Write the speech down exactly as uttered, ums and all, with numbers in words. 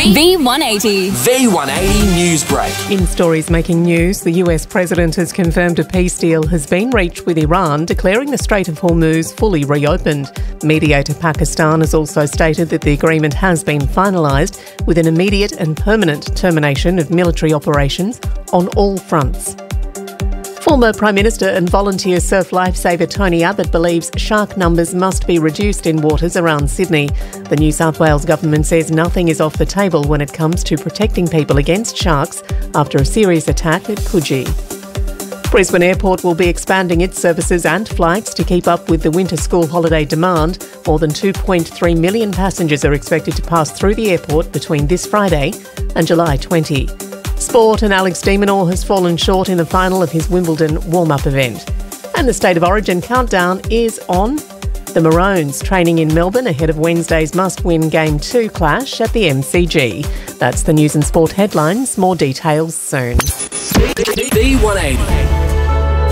V one eighty. V one eighty News Break. In stories making news, the U S president has confirmed a peace deal has been reached with Iran, declaring the Strait of Hormuz fully reopened. Mediator Pakistan has also stated that the agreement has been finalised with an immediate and permanent termination of military operations on all fronts. Former Prime Minister and volunteer surf lifesaver Tony Abbott believes shark numbers must be reduced in waters around Sydney. The New South Wales government says nothing is off the table when it comes to protecting people against sharks after a serious attack at Coogee. Brisbane Airport will be expanding its services and flights to keep up with the winter school holiday demand. More than two point three million passengers are expected to pass through the airport between this Friday and July twentieth. Sport, and Alex de Minaur has fallen short in the final of his Wimbledon warm-up event. And the State of Origin countdown is on. The Maroons training in Melbourne ahead of Wednesday's must-win Game two clash at the M C G. That's the news and sport headlines. More details soon. V one eighty.